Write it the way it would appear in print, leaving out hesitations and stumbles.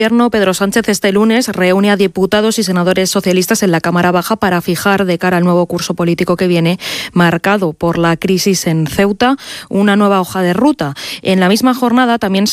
Pedro Sánchez este lunes reúne a diputados y senadores socialistas en la Cámara Baja para fijar de cara al nuevo curso político que viene, marcado por la crisis en Ceuta, una nueva hoja de ruta. En la misma jornada también